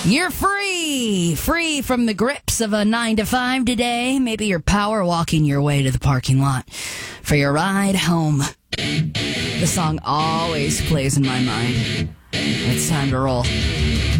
You're free! Free from the grips of a 9 to 5 today. Maybe you're power walking your way to the parking lot for your ride home. The song always plays in my mind. It's time to roll.